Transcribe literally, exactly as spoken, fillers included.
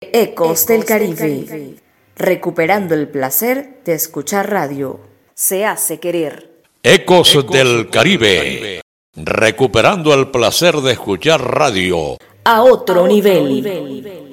Ecos del Caribe, recuperando el placer de escuchar radio. Se hace querer. Ecos, Ecos del Caribe, Caribe, recuperando el placer de escuchar radio. A otro, a otro nivel. nivel.